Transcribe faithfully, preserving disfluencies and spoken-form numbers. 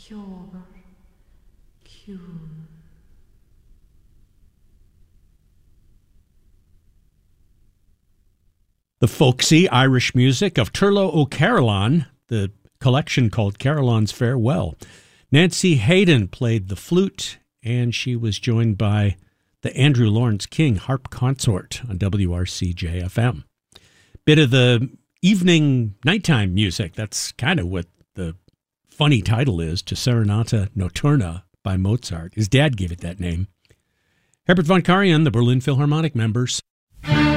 Kjögar, kjún. The folksy Irish music of Turlough O'Carolan, the collection called Carolan's Farewell. Nancy Hayden played the flute, and she was joined by the Andrew Lawrence King Harp Consort on W R C J F M. Bit of the evening, nighttime music. That's kind of what the funny title is to Serenata Notturna by Mozart. His dad gave it that name. Herbert von Karajan, the Berlin Philharmonic members.